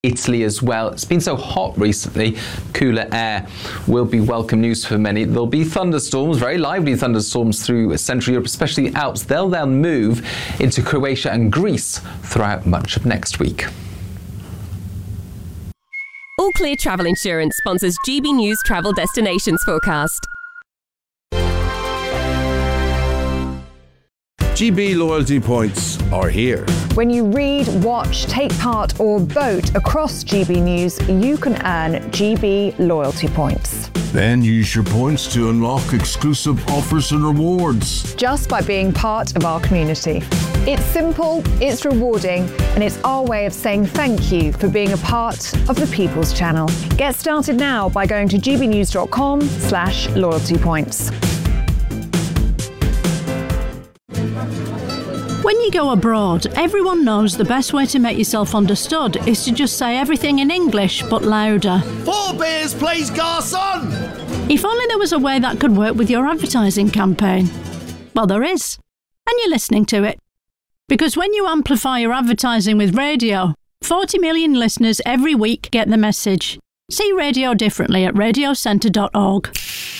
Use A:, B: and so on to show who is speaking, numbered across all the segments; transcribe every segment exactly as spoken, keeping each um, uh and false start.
A: Italy as well. It's been so hot recently. Cooler air will be welcome news for many. There'll be thunderstorms, very lively thunderstorms through Central Europe, especially the Alps. They'll then move into Croatia and Greece throughout much of next week.
B: All Clear Travel Insurance sponsors G B News Travel Destinations Forecast.
C: G B loyalty points are here.
D: When you read, watch, take part or vote across G B News, you can earn G B loyalty points.
C: Then use your points to unlock exclusive offers and rewards.
D: Just by being part of our community. It's simple, it's rewarding, and it's our way of saying thank you for being a part of the People's Channel. Get started now by going to gbnews.com slash loyalty points.
E: When you go abroad, everyone knows the best way to make yourself understood is to just say everything in English, but louder.
F: Four beers, please, garçon!
E: If only there was a way that could work with your advertising campaign. Well, there is. And you're listening to it. Because when you amplify your advertising with radio, forty million listeners every week get the message. See radio differently at radio centre dot org.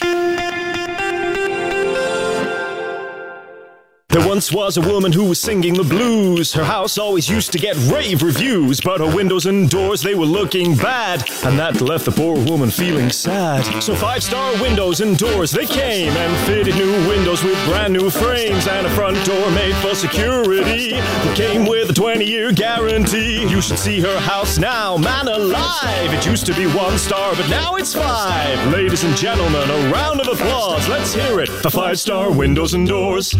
G: There once was a woman who was singing the blues. Her house always used to get rave reviews, but her windows and doors, they were looking bad, and that left the poor woman feeling sad. So five-star windows and doors, they came and fitted new windows with brand new frames and a front door made for security that came with a twenty-year guarantee. You should see her house now, man alive. It used to be one star, but now it's five. Ladies and gentlemen, a round of applause. Let's hear it for five-star windows and doors.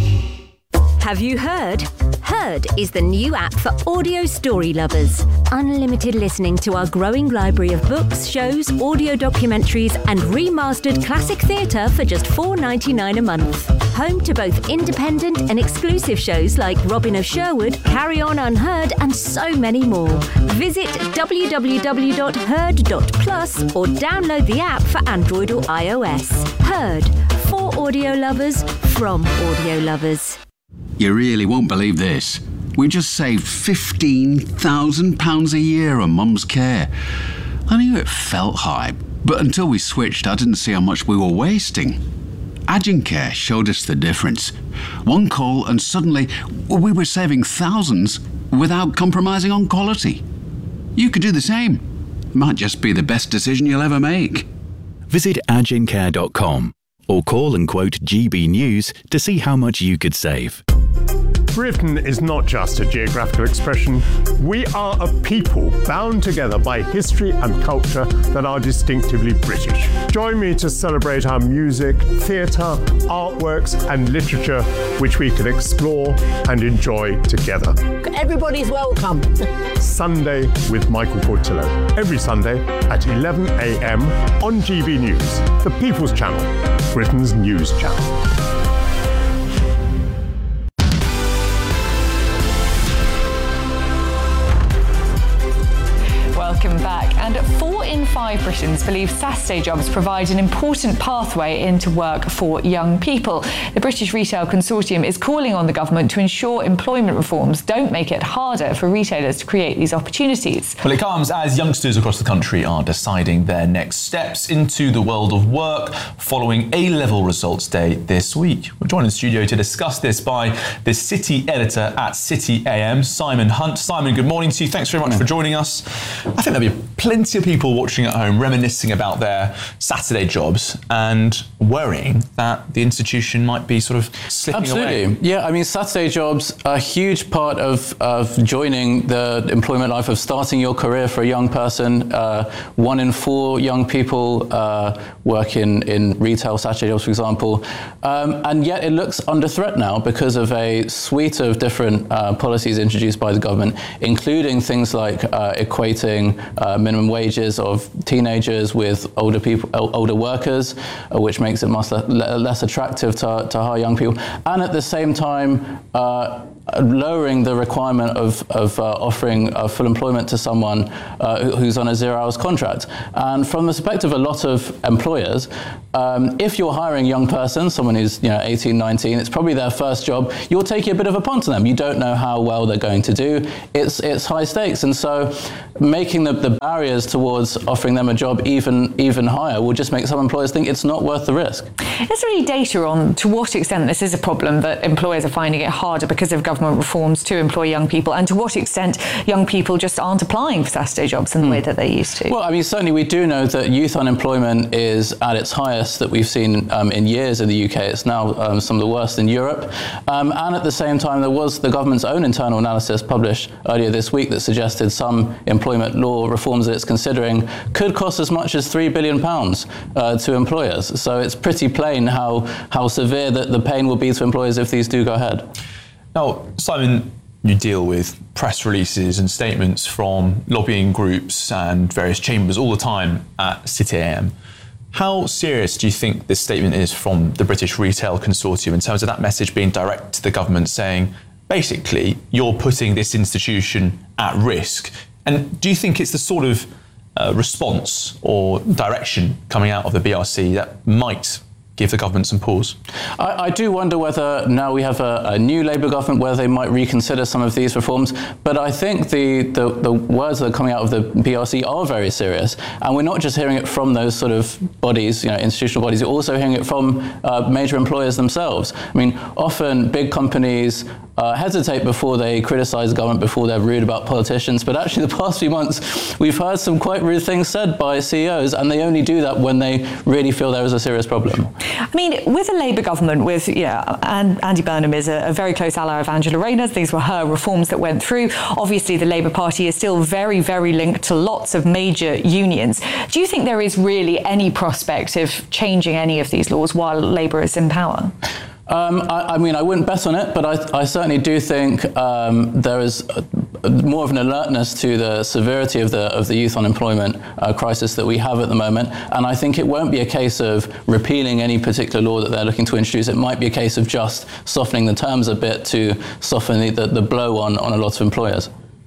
H: Have you heard? Heard is the new app for audio story lovers. Unlimited listening to our growing library of books, shows, audio documentaries, and remastered classic theatre for just four dollars ninety-nine a month. Home to both independent and exclusive shows like Robin of Sherwood, Carry On Unheard, and so many more. Visit w w w dot heard dot plus or download the app for Android or iOS. Heard, for audio lovers, from audio lovers.
I: You really won't believe this. We just saved fifteen thousand pounds a year on Mum's care. I knew it felt high, but until we switched, I didn't see how much we were wasting. Agencare showed us the difference. One call and suddenly we were saving thousands without compromising on quality. You could do the same. Might just be the best decision you'll ever make.
J: Visit agencare dot com or call and quote G B News to see how much you could save.
K: Britain is not just a geographical expression. We are a people bound together by history and culture that are distinctively British. Join me to celebrate our music, theatre, artworks and literature which we can explore and enjoy together.
L: Everybody's welcome.
K: Sunday with Michael Portillo. Every Sunday at eleven a m on G B News, the People's Channel, Britain's news channel.
M: Welcome back. And four in five Britons believe Saturday jobs provide an important pathway into work for young people. The British Retail Consortium is calling on the government to ensure employment reforms don't make it harder for retailers to create these opportunities.
N: Well, it comes as youngsters across the country are deciding their next steps into the world of work following A-level results day this week. We're joined in the studio to discuss this by the City editor at City A M, Simon Hunt. Simon, good morning to you. Thanks very much for joining us. I think there'll be plenty of people watching at home reminiscing about their Saturday jobs and worrying that the institution might be sort of slipping
O: Absolutely.
N: away.
O: Yeah, I mean, Saturday jobs are a huge part of, of joining the employment life, of starting your career for a young person. Uh, one in four young people uh, work in, in retail Saturday jobs, for example. Um, and yet it looks under threat now because of a suite of different uh, policies introduced by the government, including things like uh, equating uh, minimum wages of teenagers with older people, older workers, uh, which makes it much le- less attractive to, to hire young people. And at the same time, uh, lowering the requirement of, of uh, offering uh, full employment to someone uh, who's on a zero hours contract. And from the perspective of a lot of employers, um, if you're hiring a young person, someone who's you know eighteen, nineteen, it's probably their first job, you're taking a bit of a punt on them. You don't know how well they're going to do. It's it's high stakes. And so making the, the barriers towards offering them a job even even higher will just make some employers think it's not worth the risk.
M: Is there any data on to what extent this is a problem, that employers are finding it harder because of government reforms to employ young people, and to what extent young people just aren't applying for Saturday jobs in the mm. way that they used to?
O: Well, I mean, certainly we do know that youth unemployment is at its highest that we've seen um, in years in the U K. It's now um, some of the worst in Europe. Um, and at the same time, there was the government's own internal analysis published earlier this week that suggested some employment law reforms that it's considering could cost as much as three billion pounds uh, to employers. So it's pretty plain how, how severe the, the pain will be to employers if these do go ahead.
N: Now, Simon, you deal with press releases and statements from lobbying groups and various chambers all the time at City A M. How serious do you think this statement is from the British Retail Consortium in terms of that message being direct to the government, saying, basically, you're putting this institution at risk? And do you think it's the sort of uh, response or direction coming out of the B R C that might give the government some pause?
O: I, I do wonder whether now we have a, a new Labour government, whether they might reconsider some of these reforms. But I think the, the, the words that are coming out of the B R C are very serious. And we're not just hearing it from those sort of bodies, you know, institutional bodies, you're also hearing it from uh, major employers themselves. I mean, often big companies uh, hesitate before they criticise the government, before they're rude about politicians. But actually the past few months, we've heard some quite rude things said by C E Os, and they only do that when they really feel there is a serious problem.
M: I mean, with a Labour government, with yeah, and Andy Burnham is a, a very close ally of Angela Rayner's. These were her reforms that went through. Obviously, the Labour Party is still very, very linked to lots of major unions. Do you think there is really any prospect of changing any of these laws while Labour is in power?
O: Um, I, I mean, I wouldn't bet on it, but I, I certainly do think um, there is a, more of an alertness to the severity of the of the youth unemployment uh, crisis that we have at the moment. And I think it won't be a case of repealing any particular law that they're looking to introduce. It might be a case of just softening the terms a bit to soften the, the, the blow on, on a lot of employers.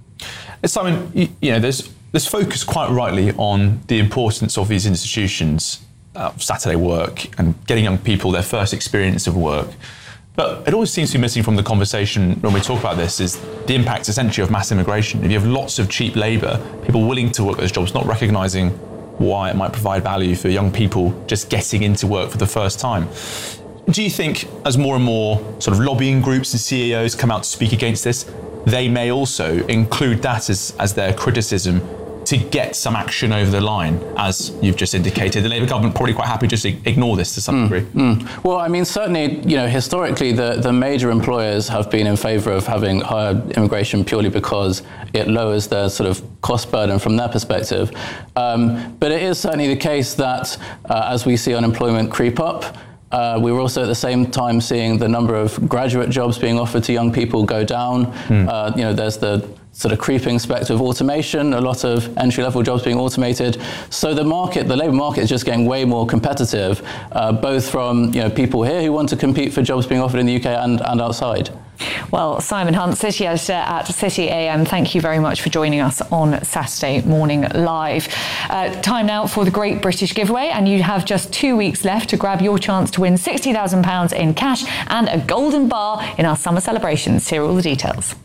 N: Simon, you, you know, there's there's focus quite rightly on the importance of these institutions. Uh, Saturday work and getting young people their first experience of work. But it always seems to be missing from the conversation when we talk about this is the impact essentially of mass immigration. If you have lots of cheap labour, people willing to work those jobs, not recognising why it might provide value for young people just getting into work for the first time. Do you think as more and more sort of lobbying groups and C E Os come out to speak against this, they may also include that as, as their criticism to get some action over the line, as you've just indicated? The Labour government probably quite happy just to ignore this to some mm, degree.
O: Mm. Well, I mean, certainly, you know, historically, the, the major employers have been in favour of having higher immigration purely because it lowers their sort of cost burden from their perspective. Um, but it is certainly the case that uh, as we see unemployment creep up, Uh, we were also at the same time seeing the number of graduate jobs being offered to young people go down. Mm. Uh, you know, there's the sort of creeping spectre of automation, a lot of entry-level jobs being automated. So the market, the labour market is just getting way more competitive, uh, both from you know people here who want to compete for jobs being offered in the U K and, and outside.
M: Well, Simon Hunt, City Editor at City A M, thank you very much for joining us on Saturday Morning Live. Uh, time now for the Great British Giveaway, and you have just two weeks left to grab your chance to win sixty thousand pounds in cash and a golden bar in our summer celebrations. Here are all the details.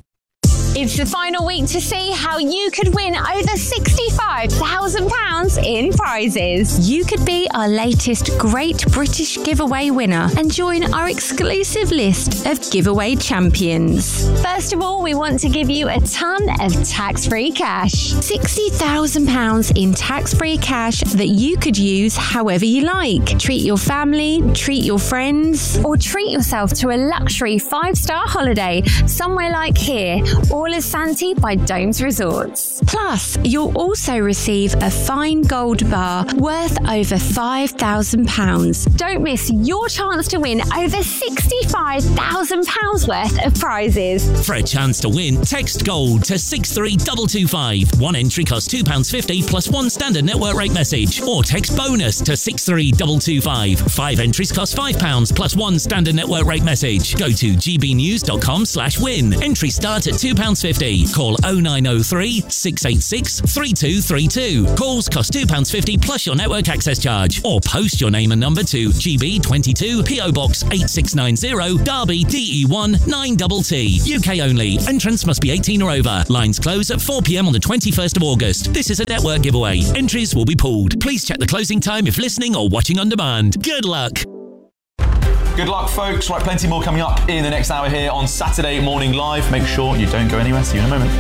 P: It's the final week to see how you could win over sixty-five thousand pounds in prizes. You could be our latest Great British Giveaway winner and join our exclusive list of giveaway champions. First of all, we want to give you a ton of tax-free cash. sixty thousand pounds in tax-free cash that you could use however you like. Treat your family, treat your friends, or treat yourself to a luxury five-star holiday somewhere like here, All is Santi by Domes Resorts. Plus, you'll also receive a fine fine gold bar worth over five thousand pounds. Don't miss your chance to win over sixty-five thousand pounds worth of prizes.
Q: For a chance to win, text GOLD to six three two two five. One entry costs two pounds fifty plus one standard network rate message. Or text BONUS to six three two two five. Five entries cost five pounds plus one standard network rate message. Go to gbnews.com slash win. Entries start at two pounds fifty. Call oh nine oh three, six eight six, three two three two. Calls cost two pounds fifty plus your network access charge. Or post your name and number to G B twenty-two, P O Box eight six nine zero, Derby, D E one nine T T. U K only. Entrants must be eighteen or over. Lines close at four p m on the twenty-first of August. This is a network giveaway. Entries will be pooled. Please check the closing time if listening or watching on demand. Good luck.
N: Good luck, folks. Right, plenty more coming up in the next hour here on Saturday Morning Live. Make sure you don't go anywhere. See you in a moment.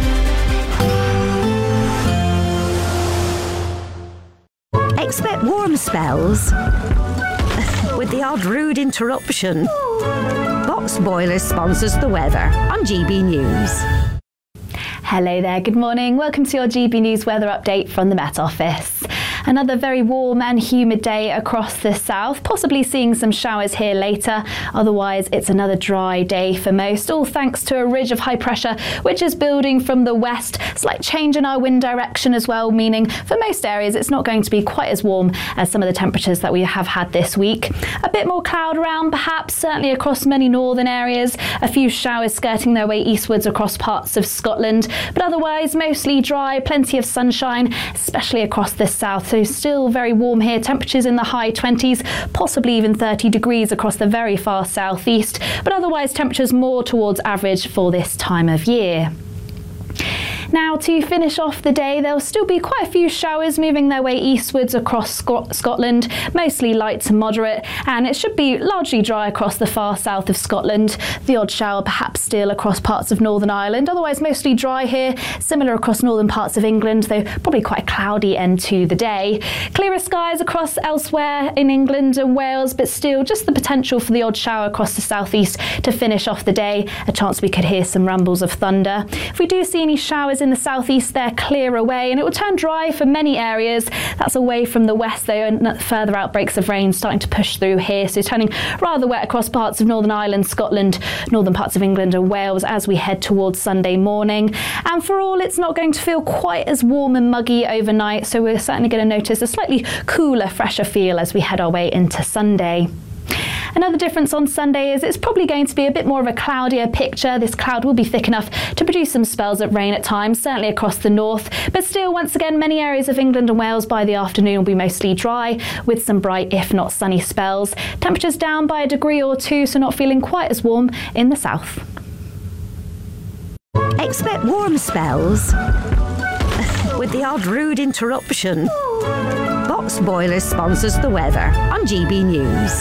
H: Expect warm spells with the odd rude interruption. Box Boilers sponsors the weather on G B News.
R: Hello there, good morning. Welcome to your G B News weather update from the Met Office. Another very warm and humid day across the south, possibly seeing some showers here later. Otherwise, it's another dry day for most, all thanks to a ridge of high pressure which is building from the west. Slight change in our wind direction as well, meaning for most areas it's not going to be quite as warm as some of the temperatures that we have had this week. A bit more cloud around perhaps, certainly across many northern areas. A few showers skirting their way eastwards across parts of Scotland, but otherwise mostly dry, plenty of sunshine, especially across the south. So still very warm here, temperatures in the high twenties, possibly even thirty degrees across the very far southeast, but otherwise temperatures more towards average for this time of year. Now, to finish off the day, there'll still be quite a few showers moving their way eastwards across Scot- Scotland, mostly light to moderate, and it should be largely dry across the far south of Scotland. The odd shower perhaps still across parts of Northern Ireland, otherwise mostly dry here, similar across northern parts of England, though probably quite a cloudy end to the day. Clearer skies across elsewhere in England and Wales, but still just the potential for the odd shower across the southeast to finish off the day. A chance we could hear some rumbles of thunder. If we do see any showers in the southeast, they're clear away, and it will turn dry for many areas. That's away from the west though, and further outbreaks of rain starting to push through here, so turning rather wet across parts of Northern Ireland, Scotland, northern parts of England and Wales as we head towards Sunday morning. And for all, it's not going to feel quite as warm and muggy overnight, so we're certainly going to notice a slightly cooler, fresher feel as we head our way into Sunday. Another difference on Sunday is it's probably going to be a bit more of a cloudier picture. This cloud will be thick enough to produce some spells of rain at times, certainly across the north. But still, once again, many areas of England and Wales by the afternoon will be mostly dry, with some bright, if not sunny spells. Temperatures down by a degree or two, so not feeling quite as warm in the south.
H: Expect warm spells with the odd rude interruption. Box Boilers sponsors the weather on G B News.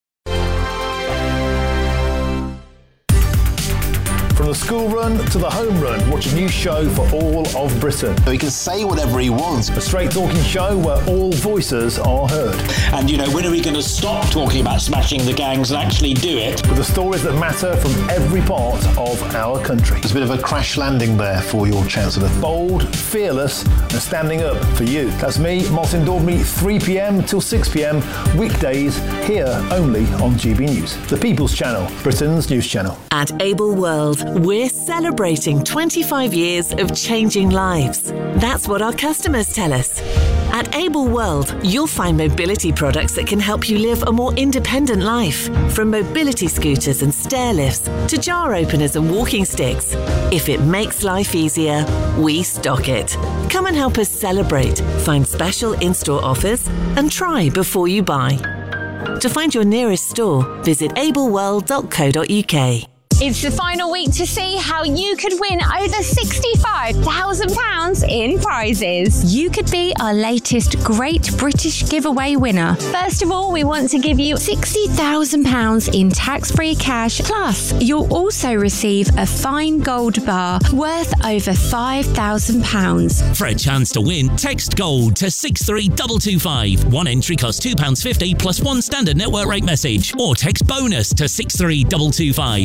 F: From the school run to the home run, watch a new show for all of Britain.
S: He can say whatever he wants.
F: A straight talking show where all voices are heard.
T: And, you know, when are we going to stop talking about smashing the gangs and actually do it?
F: With the stories that matter from every part of our country.
S: There's a bit of a crash landing there for your Chancellor.
F: Bold, fearless and standing up for you. That's me, Martin Daubney, three p m till six p m, weekdays, here only on G B News. The People's Channel, Britain's news channel.
U: At Able World, we're celebrating twenty-five years of changing lives. That's what our customers tell us. At Able World, you'll find mobility products that can help you live a more independent life. From mobility scooters and stair lifts to jar openers and walking sticks. If it makes life easier, we stock it. Come and help us celebrate, find special in-store offers and try before you buy. To find your nearest store, visit able world dot co dot u k.
P: It's the final week to see how you could win over sixty-five thousand pounds in prizes. You could be our latest Great British Giveaway winner. First of all, we want to give you sixty thousand pounds in tax-free cash. Plus, you'll also receive a fine gold bar worth over five thousand pounds.
Q: For a chance to win, text GOLD to six three two two five. One entry costs two pounds fifty plus one standard network rate message. Or text BONUS to six three two two five. Five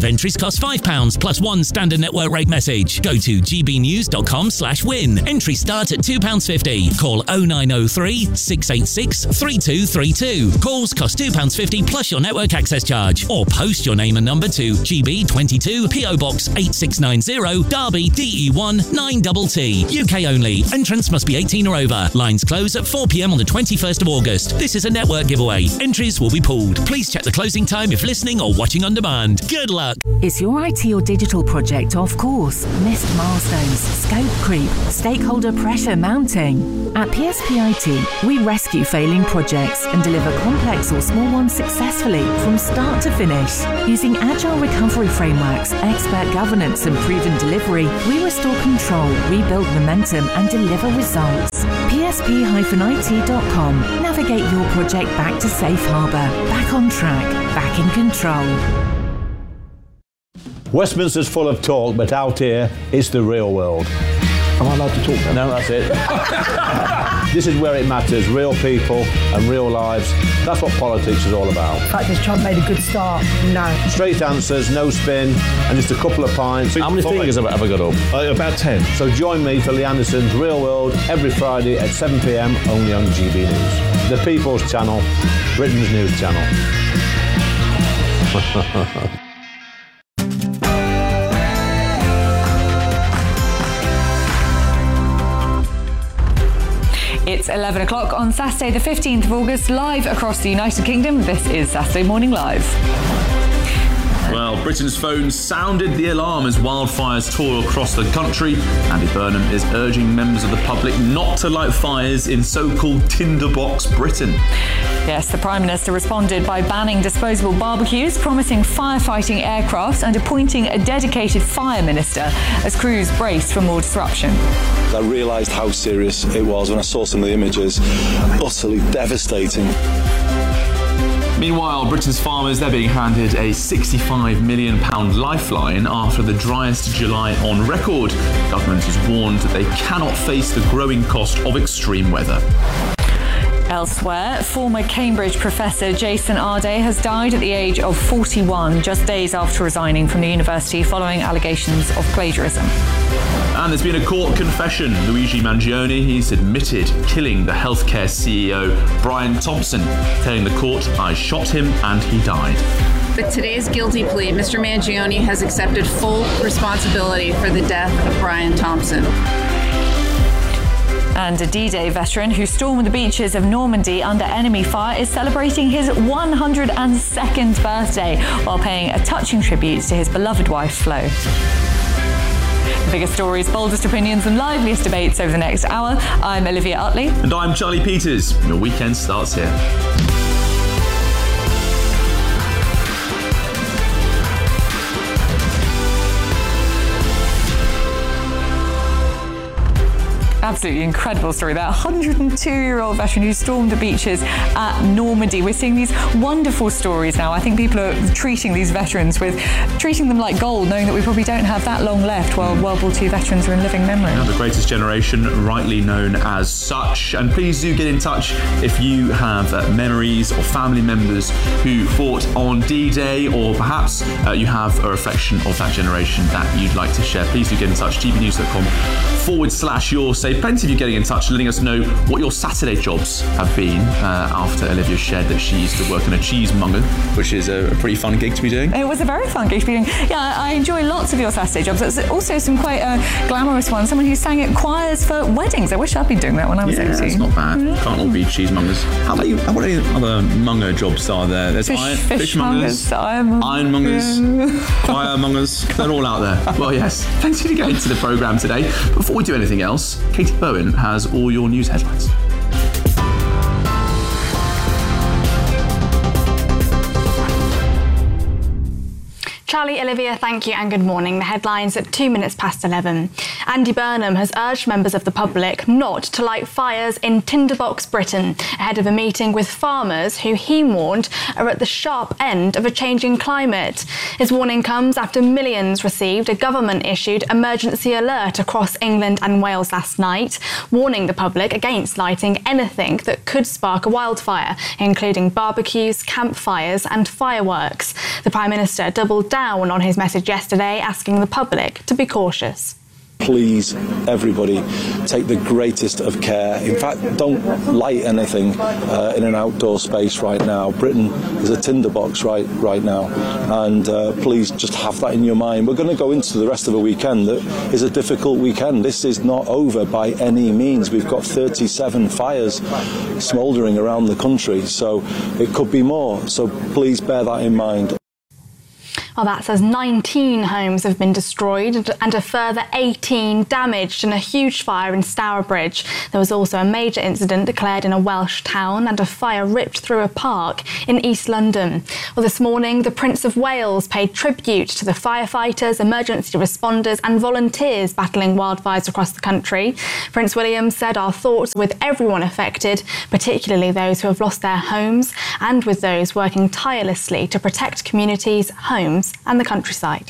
Q: Five entries cost five pounds plus one standard network rate message. Go to gbnews.com slash win. Entries start at two pounds fifty. Call oh nine oh three, six eight six, three two three two. Calls cost two pounds fifty plus your network access charge. Or post your name and number to G B twenty-two, P O Box eight six nine zero, Derby, D E one nine T T. U K only. Entrants must be eighteen or over. Lines close at four p.m. on the twenty-first of August. This is a network giveaway. Entries will be pulled. Please check the closing time if listening or watching on demand. Good luck.
A: Is your I T or digital project off course? Missed milestones? Scope creep? Stakeholder pressure mounting? At P S P I T, we rescue failing projects and deliver complex or small ones successfully from start to finish. Using agile recovery frameworks, expert governance and proven delivery, we restore control, rebuild momentum and deliver results. P S P I T dot com. Navigate your project back to safe harbour, back on track, back in control.
F: Westminster's full of talk, but out here, it's the real world. Am I allowed to talk now? No, that's it. This is where it matters, real people and real lives. That's what politics is all about.
L: The fact is Trump made a good start. No.
F: Straight answers, no spin, and just a couple of pints.
V: How many fingers have I got up?
F: Uh, about ten. So join me for Lee Anderson's Real World every Friday at seven p.m. only on G B News. The People's Channel, Britain's news channel.
M: It's eleven o'clock on Saturday the fifteenth of August, live across the United Kingdom. This is Saturday Morning Live.
N: Well, Britain's phones sounded the alarm as wildfires tore across the country. Andy Burnham is urging members of the public not to light fires in so-called tinderbox Britain.
M: Yes, the Prime Minister responded by banning disposable barbecues, promising firefighting aircraft and appointing a dedicated fire minister as crews brace for more disruption.
W: I realised how serious it was when I saw some of the images. Utterly devastating.
N: Meanwhile, Britain's farmers, they're being handed a sixty-five million pounds lifeline after the driest July on record. The government has warned that they cannot face the growing cost of extreme weather.
M: Elsewhere, former Cambridge professor Jason Arday has died at the age of forty-one, just days after resigning from the university following allegations of plagiarism.
N: And there's been a court confession. Luigi Mangione, he's admitted killing the healthcare C E O Brian Thompson, telling the court, "I shot him and he died."
X: With today's guilty plea, Mister Mangione has accepted full responsibility for the death of Brian Thompson.
M: And a D-Day veteran who stormed the beaches of Normandy under enemy fire is celebrating his one hundred second birthday while paying a touching tribute to his beloved wife, Flo. The biggest stories, boldest opinions and liveliest debates over the next hour. I'm Olivia Utley.
N: And I'm Charlie Peters. Your weekend starts here.
M: Absolutely incredible story. That one hundred two-year-old veteran who stormed the beaches at Normandy. We're seeing these wonderful stories now. I think people are treating these veterans with, treating them like gold, knowing that we probably don't have that long left while World War Two veterans are in living memory.
N: Yeah, the greatest generation, rightly known as such. And please do get in touch if you have uh, memories or family members who fought on D-Day, or perhaps uh, you have a reflection of that generation that you'd like to share. Please do get in touch. gbnews.com forward slash your say. Plenty of you getting in touch, letting us know what your Saturday jobs have been uh, after Olivia shared that she used to work in a cheesemonger, which is a, a pretty fun gig to be doing.
M: It was a very fun gig to be doing. Yeah, I enjoy lots of your Saturday jobs. There's also some quite uh, glamorous ones. Someone who sang at choirs for weddings. I wish I'd been doing that when I was
N: yeah,
M: eighteen.
N: It's not bad.
M: Yeah.
N: Can't all be cheesemongers. How many, how many other monger jobs are there? There's
M: Fish,
N: iron,
M: fishmongers, ironmongers,
N: ironmongers, firemongers. They're all out there. Well, yes. Thanks for getting into the programme today. Before we do anything else, Katie Bowen has all your news headlines.
Y: Charlie, Olivia, thank you and good morning. The headlines at two minutes past eleven.
B: Andy Burnham has urged members of the public not to light fires in Tinderbox, Britain, ahead of a meeting with farmers who he warned are at the sharp end of a changing climate. His warning comes after millions received a government-issued emergency alert across England and Wales last night, warning the public against lighting anything that could spark a wildfire, including barbecues, campfires and fireworks. The Prime Minister doubled down on his message yesterday, asking the public to be cautious.
W: Please, everybody, take the greatest of care. In fact, don't light anything uh, in an outdoor space right now. Britain is a tinderbox right right now, and uh, please just have that in your mind. We're going to go into the rest of a weekend that is a difficult weekend. This is not over by any means. We've got thirty-seven fires smouldering around the country, so it could be more. So please bear that in mind.
B: Well, that says nineteen homes have been destroyed and a further eighteen damaged in a huge fire in Stourbridge. There was also a major incident declared in a Welsh town and a fire ripped through a park in East London. Well, this morning, the Prince of Wales paid tribute to the firefighters, emergency responders and volunteers battling wildfires across the country. Prince William said, "Our thoughts are with everyone affected, particularly those who have lost their homes, and with those working tirelessly to protect communities, homes and the countryside."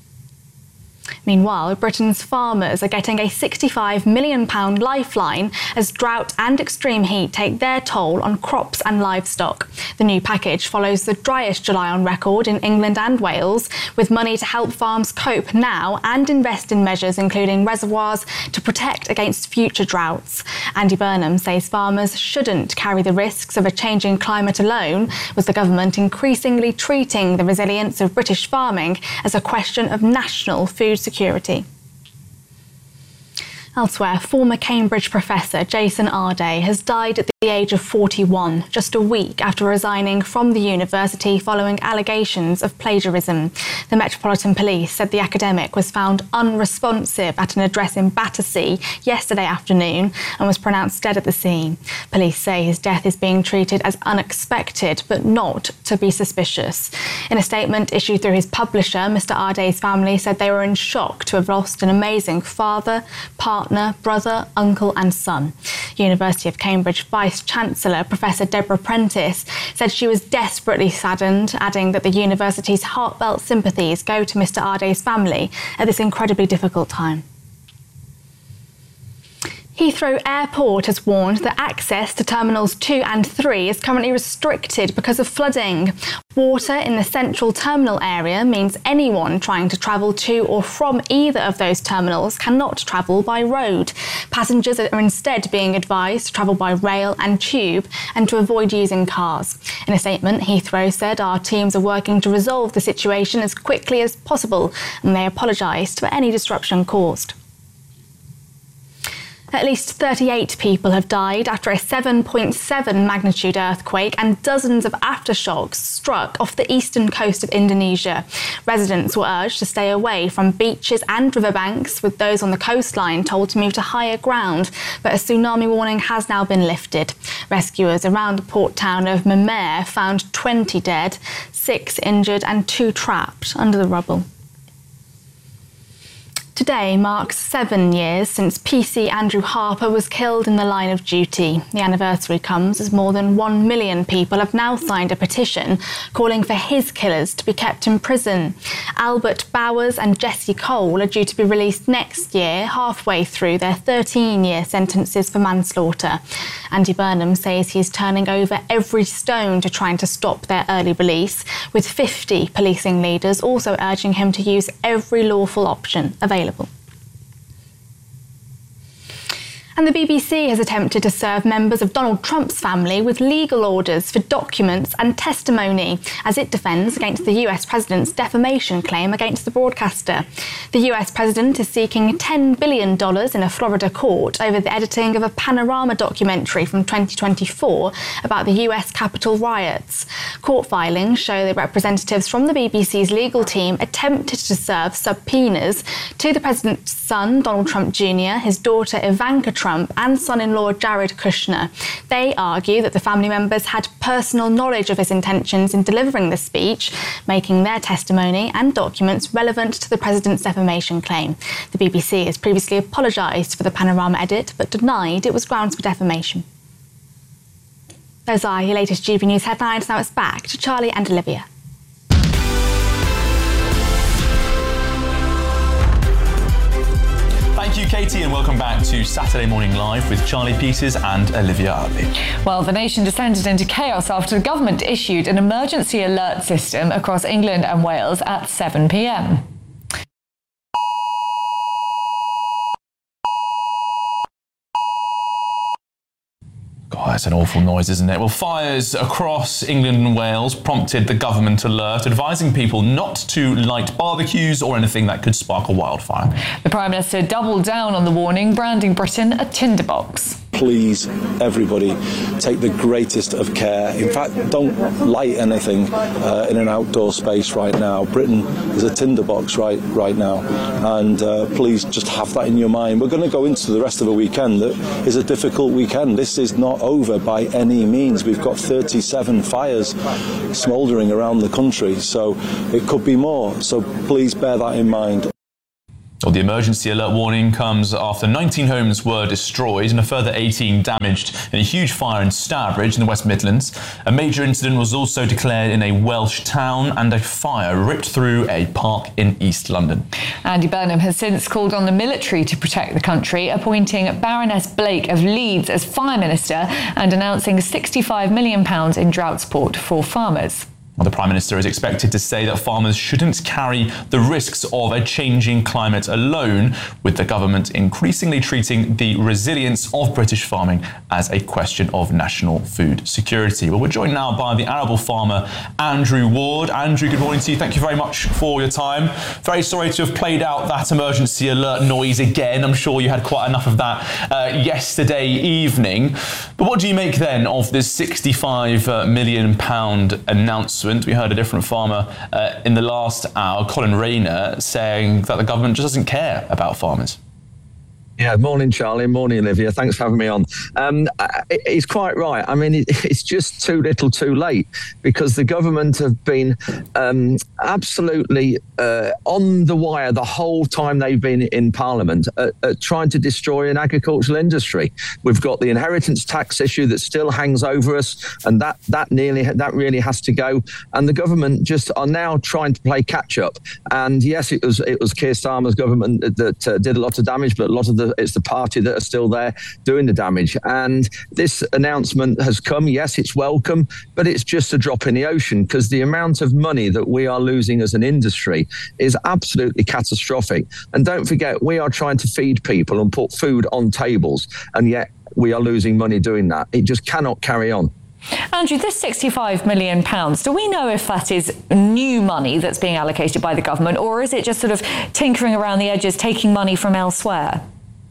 B: Meanwhile, Britain's farmers are getting a sixty-five million pounds lifeline as drought and extreme heat take their toll on crops and livestock. The new package follows the driest July on record in England and Wales, with money to help farms cope now and invest in measures including reservoirs to protect against future droughts. Andy Burnham says farmers shouldn't carry the risks of a changing climate alone, with the government increasingly treating the resilience of British farming as a question of national food security. Elsewhere, former Cambridge professor Jason Arday has died at the age of forty-one, just a week after resigning from the university following allegations of plagiarism. The Metropolitan Police said the academic was found unresponsive at an address in Battersea yesterday afternoon and was pronounced dead at the scene. Police say his death is being treated as unexpected, but not to be suspicious. In a statement issued through his publisher, Mister Arday's family said they were in shock to have lost an amazing father, partner, brother, uncle and son. University of Cambridge Vice-Chancellor Professor Deborah Prentice said she was desperately saddened, adding that the university's heartfelt sympathies go to Mister Arday's family at this incredibly difficult time. Heathrow Airport has warned that access to Terminals two and three is currently restricted because of flooding. Water in the central terminal area means anyone trying to travel to or from either of those terminals cannot travel by road. Passengers are instead being advised to travel by rail and tube and to avoid using cars. In a statement, Heathrow said, "Our teams are working to resolve the situation as quickly as possible," and they apologised for any disruption caused. At least thirty-eight people have died after a seven point seven magnitude earthquake and dozens of aftershocks struck off the eastern coast of Indonesia. Residents were urged to stay away from beaches and riverbanks, with those on the coastline told to move to higher ground, but a tsunami warning has now been lifted. Rescuers around the port town of Mamere found twenty dead, six injured and two trapped under the rubble. Today marks seven years since P C Andrew Harper was killed in the line of duty. The anniversary comes as more than one million people have now signed a petition calling for his killers to be kept in prison. Albert Bowers and Jesse Cole are due to be released next year, halfway through their thirteen-year sentences for manslaughter. Andy Burnham says he's turning over every stone to trying to stop their early release, with fifty policing leaders also urging him to use every lawful option available. And the B B C has attempted to serve members of Donald Trump's family with legal orders for documents and testimony as it defends against the U S president's defamation claim against the broadcaster. The U S president is seeking ten billion dollars in a Florida court over the editing of a Panorama documentary from twenty twenty-four about the U S Capitol riots. Court filings show that representatives from the B B C's legal team attempted to serve subpoenas to the president's son, Donald Trump Junior, his daughter Ivanka Trump, Trump and son-in-law Jared Kushner. They argue that the family members had personal knowledge of his intentions in delivering the speech, making their testimony and documents relevant to the president's defamation claim. The B B C has previously apologised for the Panorama edit, but denied it was grounds for defamation. Those are your latest G B News headlines. Now it's back to Charlie and Olivia.
N: Thank you, Katie, and welcome back to Saturday Morning Live with Charlie Peters and Olivia Hartley.
M: Well, the nation descended into chaos after the government issued an emergency alert system across England and Wales at seven p m.
N: God, that's an awful noise, isn't it? Well, fires across England and Wales prompted the government alert, advising people not to light barbecues or anything that could spark a wildfire.
M: The Prime Minister doubled down on the warning, branding Britain a tinderbox.
W: Please, everybody, take the greatest of care. In fact, don't light anything uh, in an outdoor space right now. Britain is a tinderbox right right now, and uh, please just have that in your mind. We're going to go into the rest of a weekend that is a difficult weekend. This is not over by any means. We've got thirty-seven fires smouldering around the country, so it could be more. So please bear that in mind.
N: Well, the emergency alert warning comes after nineteen homes were destroyed and a further eighteen damaged in a huge fire in Stourbridge in the West Midlands. A major incident was also declared in a Welsh town, and a fire ripped through a park in East London.
M: Andy Burnham has since called on the military to protect the country, appointing Baroness Blake of Leeds as Fire Minister and announcing sixty-five million pounds in drought support for farmers.
N: The Prime Minister is expected to say that farmers shouldn't carry the risks of a changing climate alone, with the government increasingly treating the resilience of British farming as a question of national food security. Well, we're joined now by the arable farmer Andrew Ward. Andrew, good morning to you. Thank you very much for your time. Very sorry to have played out that emergency alert noise again. I'm sure you had quite enough of that uh, yesterday evening. But what do you make then of this sixty-five million pounds announcement? We heard a different farmer uh, in the last hour, Colin Rayner, saying that the government just doesn't care about farmers.
C: Yeah, morning, Charlie. Morning, Olivia. Thanks for having me on. Um, he's quite right. I mean, it's just too little too late, because the government have been um, absolutely uh, on the wire the whole time they've been in Parliament, uh, uh, trying to destroy an agricultural industry. We've got the inheritance tax issue that still hangs over us, and that that nearly that really has to go. And the government just are now trying to play catch up. And yes, it was it was Keir Starmer's government that uh, did a lot of damage, but a lot of the it's the party that are still there doing the damage. And this announcement has come. Yes, it's welcome, but it's just a drop in the ocean, because the amount of money that we are losing as an industry is absolutely catastrophic. And don't forget, we are trying to feed people and put food on tables, and yet we are losing money doing that. It just cannot carry on.
M: Andrew, this sixty-five million pounds, do we know if that is new money that's being allocated by the government, or is it just sort of tinkering around the edges, taking money from elsewhere?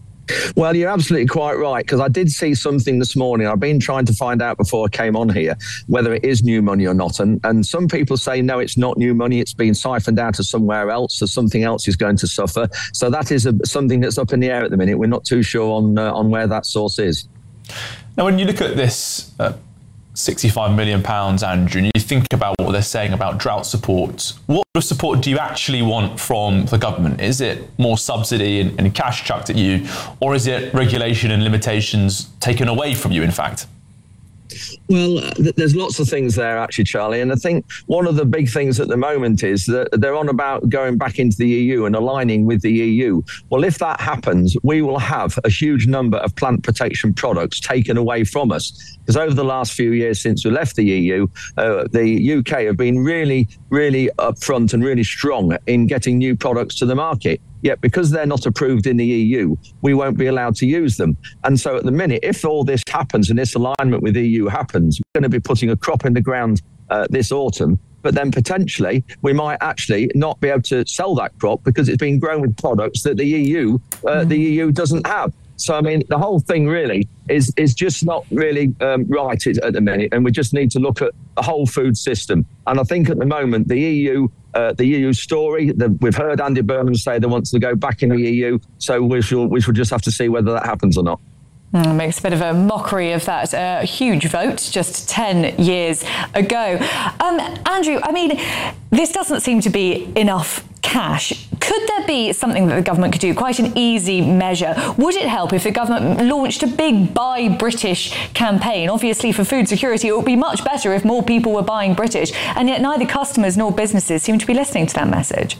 C: Well, you're absolutely quite right, because I did see something this morning. I've been trying to find out before I came on here whether it is new money or not. And, and some people say, no, it's not new money. It's been siphoned out of somewhere else, so something else is going to suffer. So that is a, something that's up in the air at the minute. We're not too sure on, uh, on where that source is.
N: Now, when you look at this uh, sixty-five million pounds, Andrew, and you think about what they're saying about drought support, what sort of support do you actually want from the government? Is it more subsidy and, and cash chucked at you, or is it regulation and limitations taken away from you, in fact?
C: Well, th- there's lots of things there, actually, Charlie. And I think one of the big things at the moment is that they're on about going back into the E U and aligning with the E U. Well, if that happens, we will have a huge number of plant protection products taken away from us. Because over the last few years since we left the E U, uh, the U K have been really, really upfront and really strong in getting new products to the market. Yet because they're not approved in the E U, we won't be allowed to use them. And so at the minute, if all this happens and this alignment with E U happens, we're going to be putting a crop in the ground uh, this autumn. But then potentially we might actually not be able to sell that crop because it's been grown with products that the E U, uh, the E U doesn't have. So, I mean, the whole thing really is is just not really um, right at the minute. And we just need to look at the whole food system. And I think at the moment, the E U, uh, the E U story, the, we've heard Andy Burnham say they want to go back in the E U. So we shall, we shall just have to see whether that happens or not.
M: Mm, makes a bit of a mockery of that uh, huge vote just ten years ago. Um, Andrew, I mean, this doesn't seem to be enough cash. Could there be something that the government could do, quite an easy measure? Would it help if the government launched a big Buy British campaign? Obviously, for food security, it would be much better if more people were buying British, and yet neither customers nor businesses seem to be listening to that message.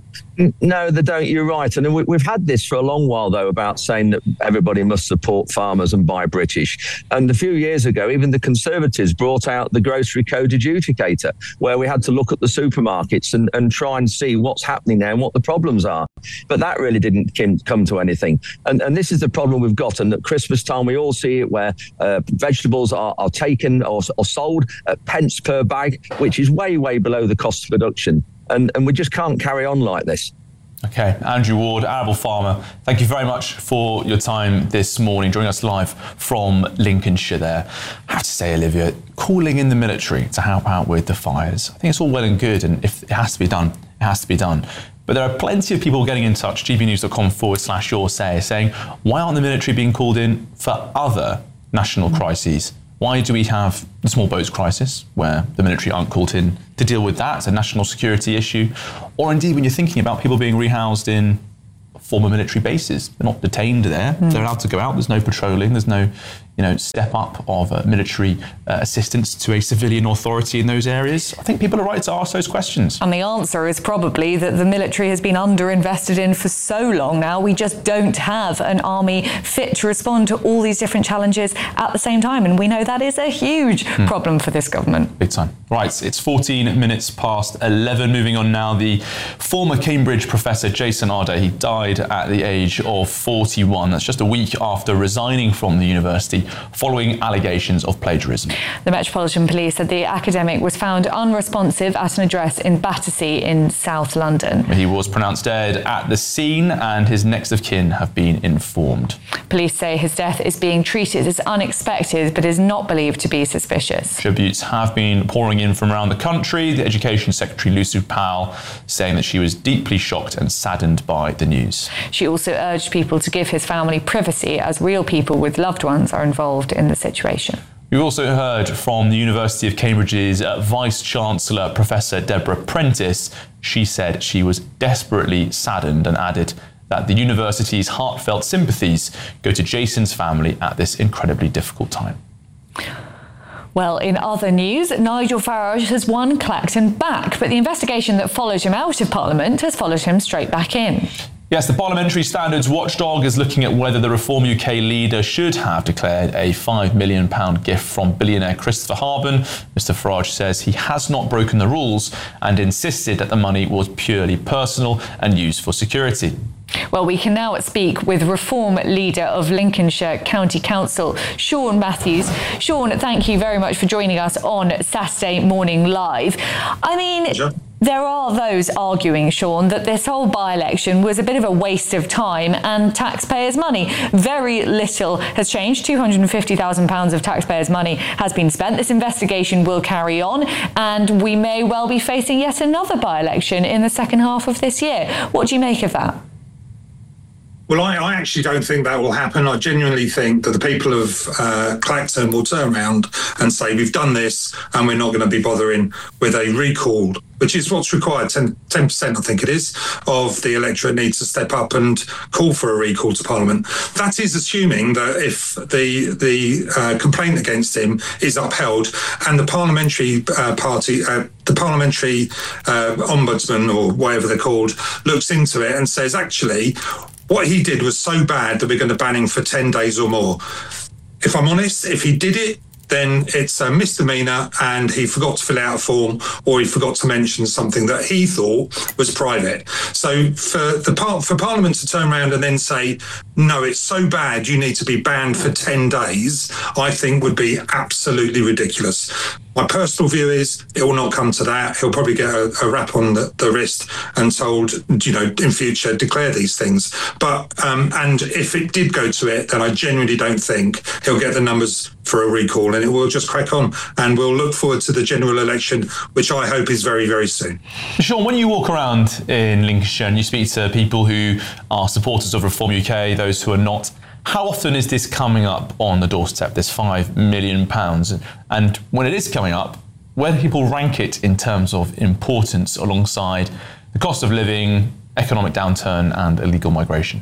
C: No, they don't. You're right. And we've had this for a long while, though, about saying that everybody must support farmers and buy British. And a few years ago, even the Conservatives brought out the grocery code adjudicator, where we had to look at the supermarkets and, and try and see what's happening there and what the problems are. But that really didn't come to anything. And, and this is the problem we've got. And at Christmas time, we all see it where uh, vegetables are, are taken or, or sold at pence per bag, which is way, way below the cost of production. And, and we just can't carry on like this.
N: OK, Andrew Ward, arable farmer, thank you very much for your time this morning, joining us live from Lincolnshire there. I have to say, Olivia, calling in the military to help out with the fires, I think it's all well and good, and if it has to be done, it has to be done. But there are plenty of people getting in touch, gbnews.com forward slash your say, saying, why aren't the military being called in for other national crises? Why do we have the small boats crisis, where the military aren't called in to deal with that? It's a national security issue. Or indeed, when you're thinking about people being rehoused in former military bases, they're not detained there. Mm. They're allowed to go out. There's no patrolling. There's no, you know, step up of uh, military uh, assistance to a civilian authority in those areas. I think people are right to ask those questions.
M: And the answer is probably that the military has been underinvested in for so long now. We just don't have an army fit to respond to all these different challenges at the same time. And we know that is a huge mm. problem for this government.
N: Big time. Right, it's fourteen minutes past eleven. Moving on now, the former Cambridge professor Jason Arday, he died at the age of forty-one. That's just a week after resigning from the university following allegations of plagiarism.
M: The Metropolitan Police said the academic was found unresponsive at an address in Battersea in South London.
N: He was pronounced dead at the scene and his next of kin have been informed.
M: Police say his death is being treated as unexpected but is not believed to be suspicious.
N: Tributes have been pouring in from around the country. The Education Secretary Lucy Powell saying that she was deeply shocked and saddened by the news.
M: She also urged people to give his family privacy as real people with loved ones are involved in the situation.
N: We've also heard from the University of Cambridge's uh, Vice-Chancellor, Professor Deborah Prentice. She said she was desperately saddened and added that the university's heartfelt sympathies go to Jason's family at this incredibly difficult time.
M: Well, in other news, Nigel Farage has won Clacton back, but the investigation that followed him out of Parliament has followed him straight back in.
N: Yes, the Parliamentary Standards Watchdog is looking at whether the Reform U K leader should have declared a five million pounds gift from billionaire Christopher Harben. Mister Farage says he has not broken the rules and insisted that the money was purely personal and used for security.
M: Well, we can now speak with Reform leader of Lincolnshire County Council, Sean Matthews. Sean, thank you very much for joining us on Saturday Morning Live. I mean, sure. There are those arguing, Sean, that this whole by-election was a bit of a waste of time and taxpayers' money. Very little has changed. two hundred fifty thousand pounds of taxpayers' money has been spent. This investigation will carry on, and we may well be facing yet another by-election in the second half of this year. What do you make of that?
D: Well, I, I actually don't think that will happen. I genuinely think that the people of uh, Clacton will turn around and say, we've done this and we're not going to be bothering with a recall, which is what's required. ten percent, I think it is, of the electorate needs to step up and call for a recall to Parliament. That is assuming that if the the uh, complaint against him is upheld and the parliamentary uh, party, uh, the parliamentary uh, ombudsman or whatever they're called, looks into it and says, actually, what he did was so bad that we're going to ban him for ten days or more. If I'm honest, if he did it, then it's a misdemeanor and he forgot to fill out a form or he forgot to mention something that he thought was private. So for the par- for Parliament to turn around and then say, no, it's so bad you need to be banned for ten days, I think would be absolutely ridiculous. My personal view is it will not come to that. He'll probably get a, a rap on the, the wrist and told, you know, in future, declare these things. But, um, and if it did go to it, then I genuinely don't think he'll get the numbers for a recall and it will just crack on. And we'll look forward to the general election, which I hope is very, very soon.
N: Sean, when you walk around in Lincolnshire and you speak to people who are supporters of Reform U K, those who are not, How often is this coming up on the doorstep, this five million pounds? And when it is coming up, where do people rank it in terms of importance alongside the cost of living, economic downturn and illegal migration?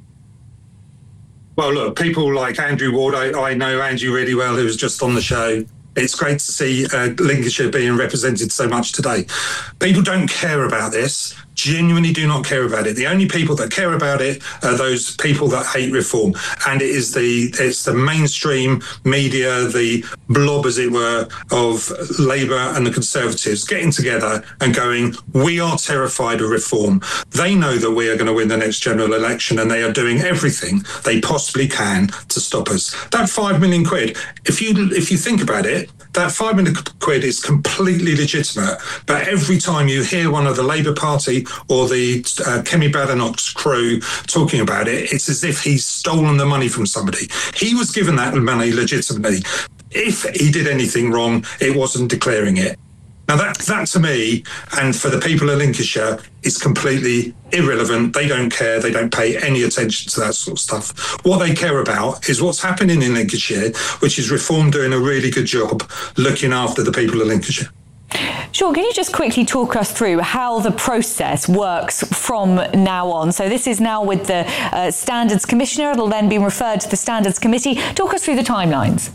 D: Well, look, people like Andrew Ward, I, I know Andrew really well, who was just on the show. It's great to see uh, Lincolnshire being represented so much today. People don't care about this, genuinely do not care about it. The only people that care about it are those people that hate reform. And it is the it's the mainstream media, the blob, as it were, of Labour and the Conservatives getting together and going, we are terrified of reform. They know that we are going to win the next general election and they are doing everything they possibly can to stop us. That five million quid, if you if you think about it, that five million quid is completely legitimate. But every time you hear one of the Labour Party or the uh, Kemi Badenoch's crew talking about it, it's as if he's stolen the money from somebody. He was given that money legitimately. If he did anything wrong, it wasn't declaring it. Now, that, that to me, and for the people of Lincolnshire, is completely irrelevant. They don't care. They don't pay any attention to that sort of stuff. What they care about is what's happening in Lincolnshire, which is Reform doing a really good job looking after the people of Lincolnshire.
M: Sean, can you just quickly talk us through how the process works from now on? So this is now with the uh, Standards Commissioner. It'll then be referred to the Standards Committee. Talk us through the timelines.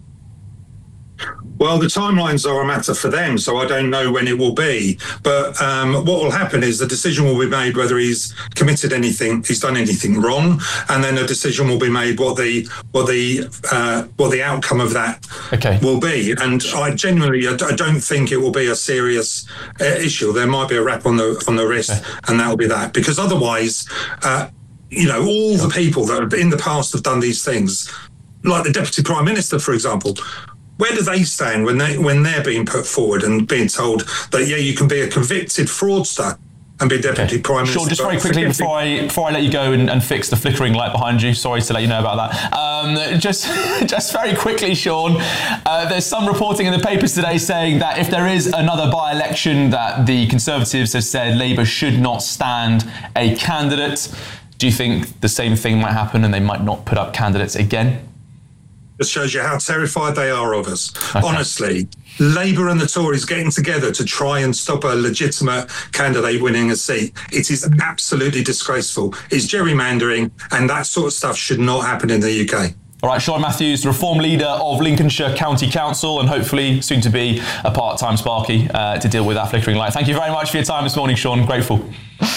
D: Well, the timelines are a matter for them, so I don't know when it will be. But um, what will happen is the decision will be made whether he's committed anything, he's done anything wrong, and then a decision will be made what the what the uh, what the outcome of that
N: okay.
D: will be. And I genuinely, I don't think it will be a serious uh, issue. There might be a rap on the on the wrist, okay. and that will be that. Because otherwise, uh, you know, all the people that in the past have done these things, like the Deputy Prime Minister, for example. Where do they stand when they when they're being put forward and being told that yeah, you can be a convicted fraudster and be Deputy okay. Prime Minister?
N: Sure, just very quickly before I before I let you go and, and fix the flickering light behind you. Sorry to let you know about that. Um, just just very quickly, Sean. Uh, there's some reporting in the papers today saying that if there is another by-election, that the Conservatives have said Labour should not stand a candidate. Do you think the same thing might happen and they might not put up candidates again?
D: Just shows you how terrified they are of us. Okay. Honestly, Labour and the Tories getting together to try and stop a legitimate candidate winning a seat. It is absolutely disgraceful. It's gerrymandering, and that sort of stuff should not happen in the U K.
N: All right, Sean Matthews, Reform Leader of Lincolnshire County Council, and hopefully soon to be a part-time Sparky uh, to deal with that flickering light. Thank you very much for your time this morning, Sean. Grateful.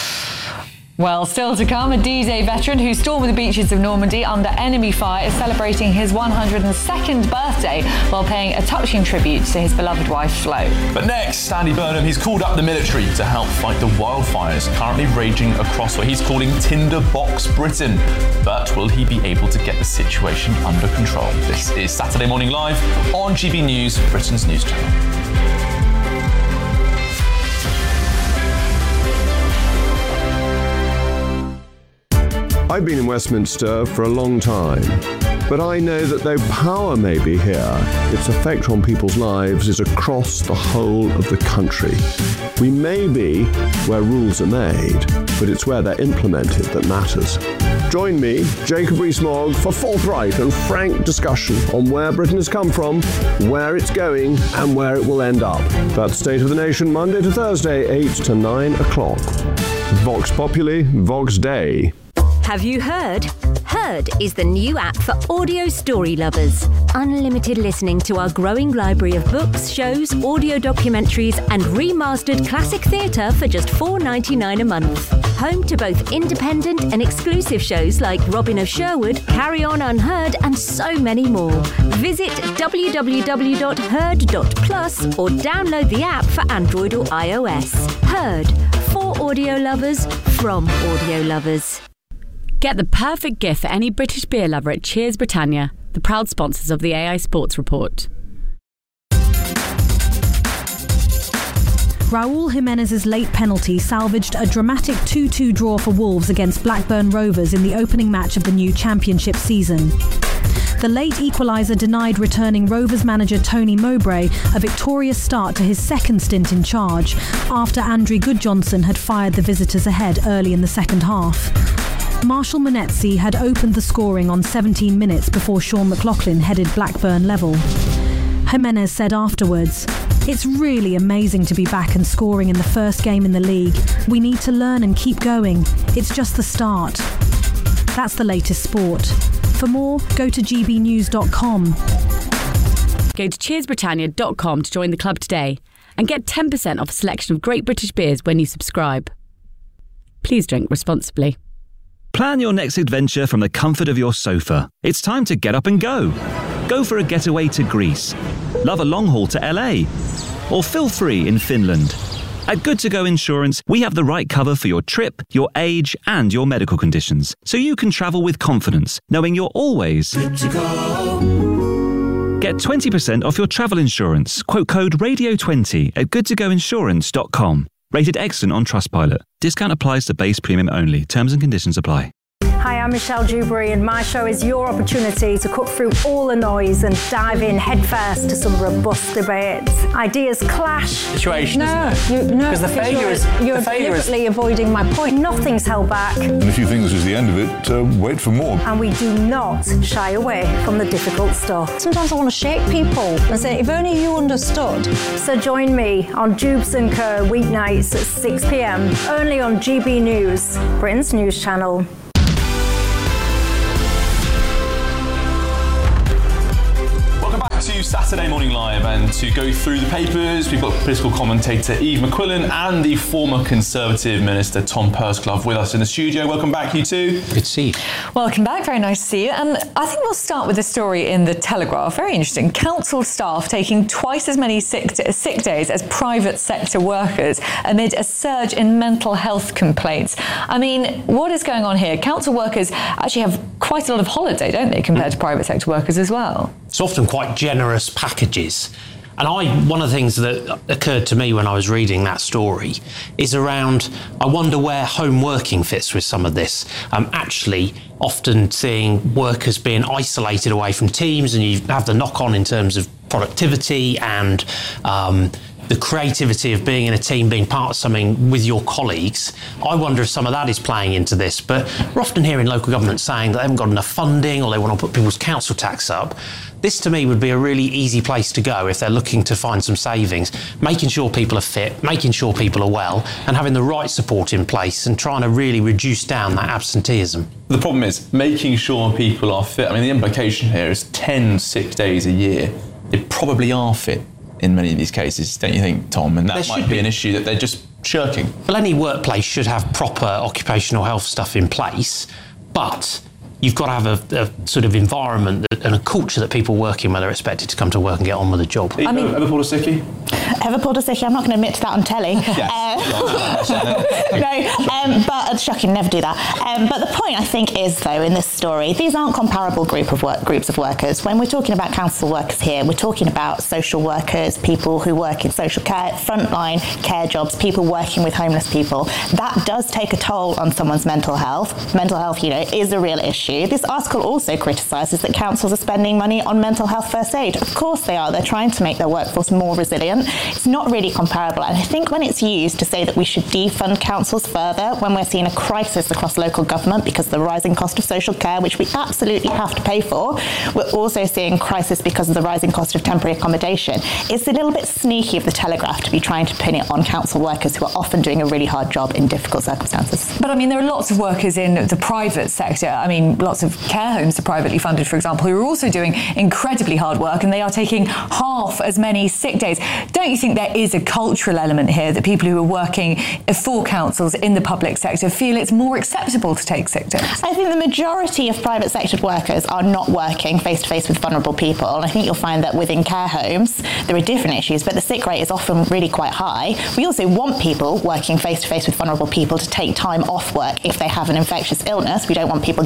M: Well, still to come, a D-Day veteran who stormed the beaches of Normandy under enemy fire is celebrating his one hundred second birthday while paying a touching tribute to his beloved wife, Flo.
N: But next, Andy Burnham, he's called up the military to help fight the wildfires currently raging across what he's calling Tinderbox Britain. But will he be able to get the situation under control? This is Saturday Morning Live on G B News, Britain's news channel.
E: I've been in Westminster for a long time, but I know that though power may be here, its effect on people's lives is across the whole of the country. We may be where rules are made, but it's where they're implemented that matters. Join me, Jacob Rees-Mogg, for forthright and frank discussion on where Britain has come from, where it's going, and where it will end up. That's State of the Nation, Monday to Thursday, eight to nine o'clock. Vox Populi, Vox Dei.
H: Have you heard? Heard is the new app for audio story lovers. Unlimited listening to our growing library of books, shows, audio documentaries, and remastered classic theatre for just four dollars ninety-nine a month. Home to both independent and exclusive shows like Robin of Sherwood, Carry On Unheard, and so many more. Visit w w w dot heard dot plus or download the app for Android or iOS. Heard, for audio lovers, from audio lovers.
G: Get the perfect gift for any British beer lover at Cheers Britannia, the proud sponsors of the A I Sports Report.
I: Raúl Jiménez's late penalty salvaged a dramatic two two draw for Wolves against Blackburn Rovers in the opening match of the new Championship season. The late equaliser denied returning Rovers manager Tony Mowbray a victorious start to his second stint in charge after Andrew Goodjohnson had fired the visitors ahead early in the second half. Marshall Monetzi had opened the scoring on seventeen minutes before Sean McLaughlin headed Blackburn level. Jimenez said afterwards, "It's really amazing to be back and scoring in the first game in the league. We need to learn and keep going. It's just the start." That's the latest sport. For more, go to g b news dot com.
G: Go to cheers britannia dot com to join the club today and get ten percent off a selection of great British beers when you subscribe. Please drink responsibly.
J: Plan your next adventure from the comfort of your sofa. It's time to get up and go. Go for a getaway to Greece. Love a long haul to L A. Or feel free in Finland. At Good To Go Insurance, we have the right cover for your trip, your age, and your medical conditions, so you can travel with confidence, knowing you're always good to go. Get twenty percent off your travel insurance. Quote code radio twenty at good to go insurance dot com. Rated excellent on Trustpilot. Discount applies to base premium only. Terms and conditions apply.
L: Hi, I'm Michelle Dewberry, and my show is your opportunity to cut through all the noise and dive in headfirst to some robust debates. Ideas clash.
K: Situation.
L: No, you, no,
K: because the failure
L: you're,
K: is
L: you're
K: the failure
L: deliberately
K: is...
L: avoiding my point. Nothing's held back.
O: And if you think this is the end of it, uh, wait for more.
L: And we do not shy away from the difficult stuff. Sometimes I want to shake people and say, if only you understood. So join me on Jubes and Co weeknights at six p m, only on G B News, Britain's news channel.
N: To Saturday Morning Live, and to go through the papers, we've got political commentator Eve McQuillan and the former Conservative Minister Tom Pursglove with us in the studio. Welcome back, you two.
K: Good to see you.
M: Welcome back, very nice to see you. And I think we'll start with a story in the Telegraph, very interesting. Council staff taking twice as many sick, sick days as private sector workers amid a surge in mental health complaints. I mean, what is going on here? Council workers actually have quite a lot of holiday, don't they, compared to private sector workers as well?
K: It's often quite generous packages. And I, one of the things that occurred to me when I was reading that story is around, I wonder where home working fits with some of this. Um, actually, often seeing workers being isolated away from teams, and you have the knock-on in terms of productivity and um, the creativity of being in a team, being part of something with your colleagues. I wonder if some of that is playing into this. But we're often hearing local government saying that they haven't got enough funding or they want to put people's council tax up. This, to me, would be a really easy place to go if they're looking to find some savings, making sure people are fit, making sure people are well, and having the right support in place and trying to really reduce down that absenteeism.
N: The problem is making sure people are fit. I mean, the implication here is ten sick days a year. They probably are fit in many of these cases, don't you think, Tom? And that might be, be an issue that they're just shirking.
K: Well, any workplace should have proper occupational health stuff in place, but you've got to have a, a sort of environment that, and a culture that people work in where they're expected to come to work and get on with the job.
N: I mean, ever pulled a sickie?
V: Ever pulled a sickie? I'm not going to admit to that on telly.
N: Yes.
V: Uh, no, um, but it's shocking, never do that. Um, but the point, I think, is, though, in this story, these aren't comparable group of work, groups of workers. When we're talking about council workers here, we're talking about social workers, people who work in social care, frontline care jobs, people working with homeless people. That does take a toll on someone's mental health. Mental health, you know, is a real issue. This article also criticises that councils are spending money on mental health first aid. Of course they are. They're trying to make their workforce more resilient. It's not really comparable. And I think when it's used to say that we should defund councils further, when we're seeing a crisis across local government because of the rising cost of social care, which we absolutely have to pay for, we're also seeing crisis because of the rising cost of temporary accommodation. It's a little bit sneaky of the Telegraph to be trying to pin it on council workers who are often doing a really hard job in difficult circumstances.
M: But I mean, there are lots of workers in the private sector. I mean, lots of care homes are privately funded, for example, who are also doing incredibly hard work, and they are taking half as many sick days. Don't you think there is a cultural element here that people who are working for councils in the public sector feel it's more acceptable to take sick days?
V: I think the majority of private sector workers are not working face-to-face with vulnerable people, and I think you'll find that within care homes there are different issues, but the sick rate is often really quite high. We also want people working face-to-face with vulnerable people to take time off work if they have an infectious illness. We don't want people getting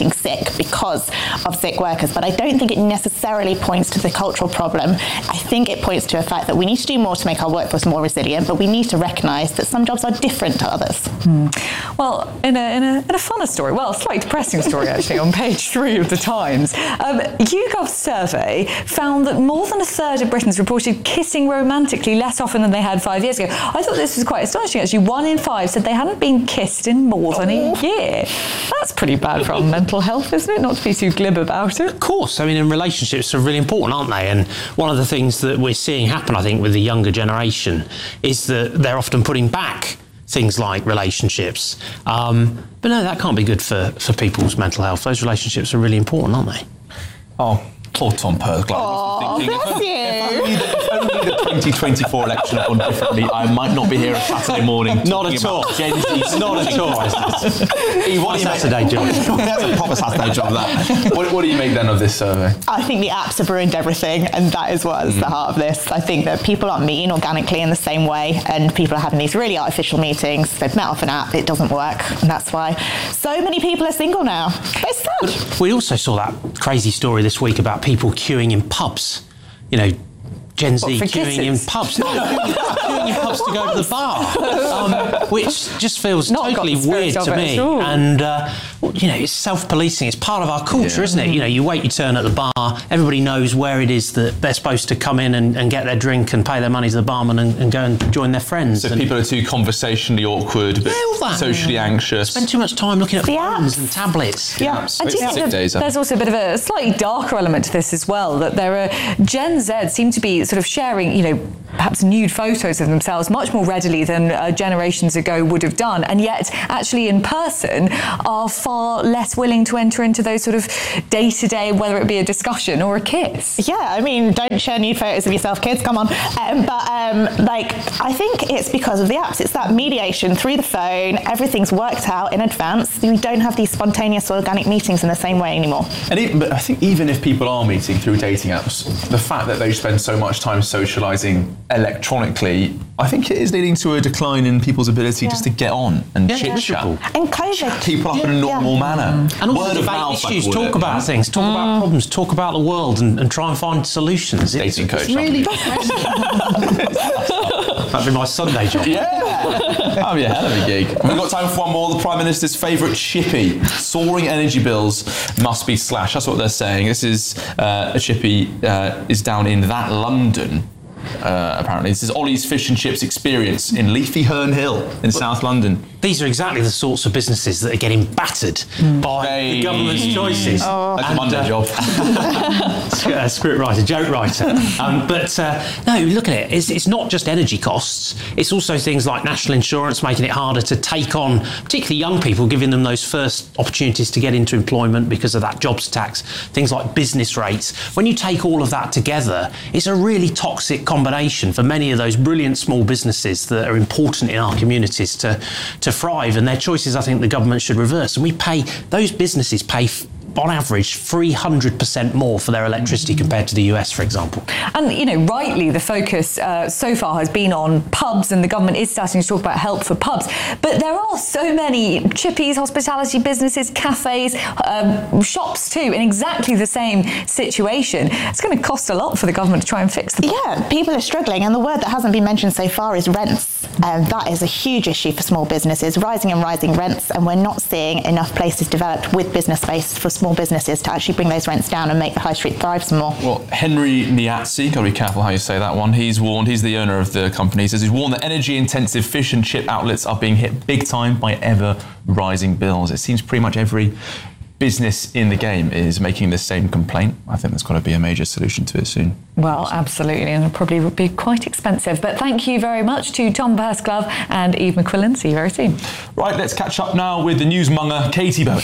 V: being sick because of sick workers, but I don't think it necessarily points to the cultural problem. I think it points to a fact that we need to do more to make our workforce more resilient, but we need to recognise that some jobs are different to others.
M: Hmm. Well, in a, in, a, in a funner story, well, a slightly depressing story actually, on page three of the Times, um, YouGov's survey found that more than a third of Britons reported kissing romantically less often than they had five years ago. I thought this was quite astonishing actually. One in five said they hadn't been kissed in more than a year. That's pretty bad for our mental health, isn't it? Not to be too glib about it.
K: Of course. I mean, and relationships are really important, aren't they? And one of the things that we're seeing happen, I think, with the younger generation is that they're often putting back things like relationships. Um, but no, that can't be good for, for people's mental health. Those relationships are really important, aren't they?
N: Oh, poor Tom Purgler.
V: Oh, bless you.
N: If only the twenty twenty-four election had gone differently, I might not be here on Saturday morning.
K: Not at all.
N: Gen Z.
K: Not at all.
N: What do you make?
K: Saturday job.
N: That's a proper Saturday job, that. What, what do you make then of this survey?
V: I think the apps have ruined everything, and that is what is mm. the heart of this. I think that people aren't meeting organically in the same way, and people are having these really artificial meetings. They've met off an app, it doesn't work, and that's why so many people are single now. It's sad.
K: But we also saw that crazy story this week about people queuing in pubs. You know, Gen Z
M: what,
K: queuing
M: kisses?
K: in pubs. No, queuing, queuing in pubs to go to the bar, um, which just feels
M: Not
K: totally
M: got the spirit
K: weird
M: of
K: to
M: it
K: me.
M: at all.
K: And, uh, you know, it's self-policing. It's part of our culture,
N: Yeah.
K: isn't it? You know, you wait your turn at the bar. Everybody knows where it is that they're supposed to come in and, and get their drink and pay their money to the barman and, and go and join their friends.
N: So
K: and
N: people are too conversationally awkward, but
K: Yeah, all that.
N: socially anxious.
K: spend too much time looking at
V: The
K: phones
V: apps.
K: and tablets.
V: Yeah.
N: Apps.
V: And do you
N: Sick
V: think that
N: days, I
M: There's also a bit of a slightly darker element to this as well, that there are Gen Z seem to be sort of sharing, you know, perhaps nude photos of themselves much more readily than uh, generations ago would have done, and yet actually in person are far less willing to enter into those sort of day-to-day, whether it be a discussion or a kiss.
V: Yeah, I mean, don't share nude photos of yourself, kids, come on. Um, but, um, like, I think it's because of the apps. It's that mediation through the phone. Everything's worked out in advance. You don't have these spontaneous organic meetings in the same way anymore.
N: And even, but I think even if people are meeting through dating apps, the fact that they spend so much time socialising electronically, I think it is leading to a decline in people's ability
V: Yeah.
N: just to get on and
K: Yeah,
N: chit-chat.
V: And COVID.
N: People up in a normal
V: Yeah.
N: manner.
K: And also
N: Word of
K: debate
N: mouth, I
K: issues,
N: call
K: talk
N: it.
K: about things, talk about problems, talk about the world and, and try and find solutions. It's,
N: Dating coach,
K: it's really
N: aren't
K: That'd be my Sunday job.
N: Yeah, that'd be a hell of a gig. We've got time for one more. The Prime Minister's favourite chippy. Soaring energy bills must be slashed. That's what they're saying. This is uh, a chippy uh, is down in that London. Uh, apparently, this is Ollie's Fish and Chips experience in Leafy Herne Hill in South London.
K: These are exactly the sorts of businesses that are getting battered by
N: Hey.
K: the government's choices.
V: Oh.
N: That's a Monday job.
K: uh, script writer, joke writer. Um, but uh, no, look at it. It's, it's not just energy costs. It's also things like national insurance making it harder to take on, particularly young people, giving them those first opportunities to get into employment because of that jobs tax. Things like business rates. When you take all of that together, it's a really toxic combination for many of those brilliant small businesses that are important in our communities to, to thrive. And their choices, I think the government should reverse. And we pay, those businesses pay f- on average three hundred percent more for their electricity compared to the U S, for example.
M: And, you know, rightly, the focus uh, so far has been on pubs, and the government is starting to talk about help for pubs. But there are so many chippies, hospitality businesses, cafes, um, shops too, in exactly the same situation. It's going to cost a lot for the government to try and fix them.
V: Yeah, people are struggling, and the word that hasn't been mentioned so far is rents. And that is a huge issue for small businesses, rising and rising rents, and we're not seeing enough places developed with business space for small businesses to actually bring those rents down and make the high street thrive some more.
N: Well, Henry Niazzi, got to be careful how you say that one, he's warned, he's the owner of the company, he says he's warned that energy-intensive fish and chip outlets are being hit big time by ever-rising bills. It seems pretty much every business in the game is making the same complaint. I think there's got to be a major solution to it soon.
M: Well, absolutely, and it probably would be quite expensive. But thank you very much to Tom Pursglove and Eve McQuillan. See you very soon.
N: Right, let's catch up now with the newsmonger, Katie Bowen.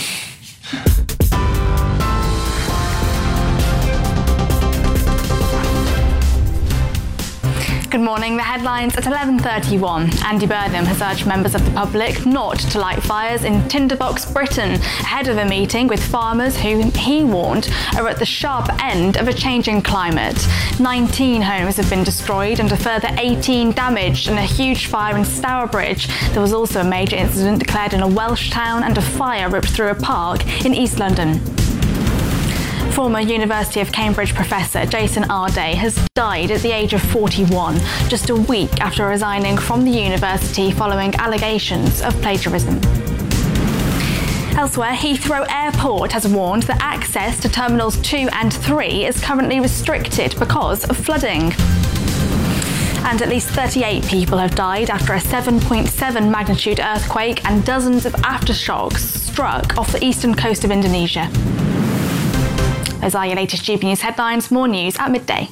B: Good Good morning. The headlines at eleven thirty-one. Andy Burnham has urged members of the public not to light fires in Tinderbox, Britain, ahead of a meeting with farmers who he warned are at the sharp end of a changing climate. nineteen homes have been destroyed and a further eighteen damaged in a huge fire in Stourbridge. There was also a major incident declared in a Welsh town and a fire ripped through a park in East London. Former University of Cambridge professor Jason Arday has died at the age of forty-one, just a week after resigning from the university following allegations of plagiarism. Elsewhere, Heathrow Airport has warned that access to Terminals two and three is currently restricted because of flooding. And at least thirty-eight people have died after a seven point seven magnitude earthquake and dozens of aftershocks struck off the eastern coast of Indonesia. Those are your latest G B News headlines. More news at midday.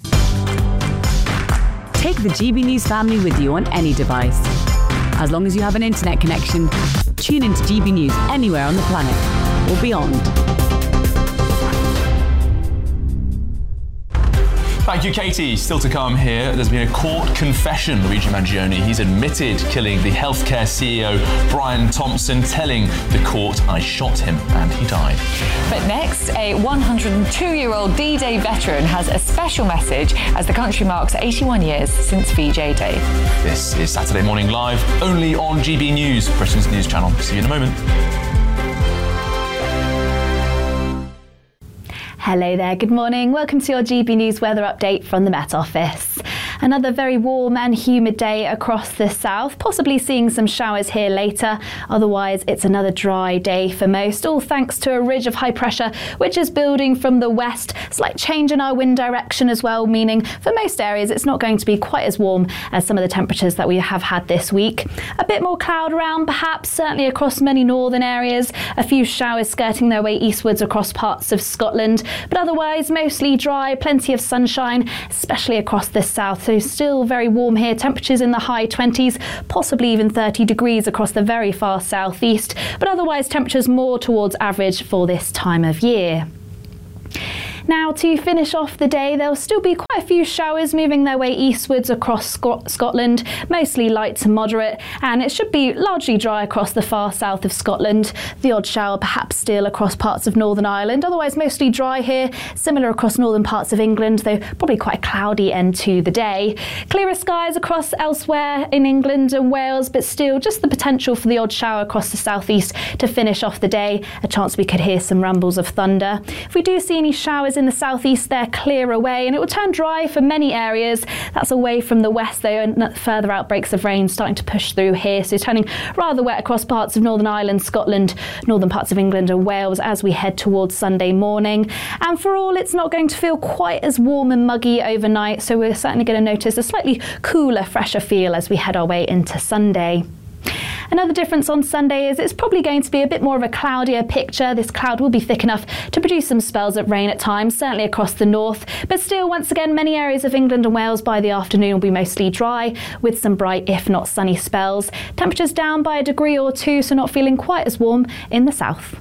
G: Take the G B News family with you on any device. As long as you have an internet connection, tune into G B News anywhere on the planet or beyond.
N: Thank you, Katie. Still to come here, there's been a court confession. Luigi Mangione, he's admitted killing the healthcare C E O Brian Thompson, telling the court, I shot him and he died.
M: But next, a one hundred two-year-old D-Day veteran has a special message as the country marks eighty-one years since V J Day.
N: This is Saturday Morning Live, only on G B News, Britain's news channel. See you in a moment.
R: Hello there, good morning. Welcome to your G B News weather update from the Met Office. Another very warm and humid day across the south, possibly seeing some showers here later. Otherwise, it's another dry day for most, all thanks to a ridge of high pressure which is building from the west. Slight change in our wind direction as well, meaning for most areas it's not going to be quite as warm as some of the temperatures that we have had this week. A bit more cloud around perhaps, certainly across many northern areas. A few showers skirting their way eastwards across parts of Scotland, but otherwise mostly dry, plenty of sunshine, especially across the south. So still very warm here, temperatures in the high twenties, possibly even thirty degrees across the very far southeast, but otherwise temperatures more towards average for this time of year. Now, to finish off the day, there'll still be quite a few showers moving their way eastwards across Sc- Scotland, mostly light to moderate, and it should be largely dry across the far south of Scotland. The odd shower perhaps still across parts of Northern Ireland, otherwise mostly dry here, similar across northern parts of England, though probably quite a cloudy end to the day. Clearer skies across elsewhere in England and Wales, but still just the potential for the odd shower across the southeast to finish off the day. A chance we could hear some rumbles of thunder. If we do see any showers in the southeast, they're clear away and it will turn dry for many areas. That's away from the west though, and further outbreaks of rain starting to push through here, so turning rather wet across parts of Northern Ireland, Scotland, northern parts of England and Wales as we head towards Sunday morning. And for all, it's not going to feel quite as warm and muggy overnight, so we're certainly going to notice a slightly cooler, fresher feel as we head our way into Sunday. Another difference on Sunday is it's probably going to be a bit more of a cloudier picture. This cloud will be thick enough to produce some spells of rain at times, certainly across the north. But still, once again, many areas of England and Wales by the afternoon will be mostly dry, with some bright, if not sunny spells. Temperatures down by a degree or two, so not feeling quite as warm in the south.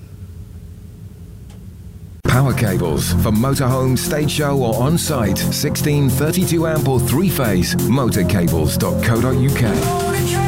S: Power cables for motorhome, stage show or on-site. sixteen thirty-two amp or three-phase. motorcables dot co dot uk.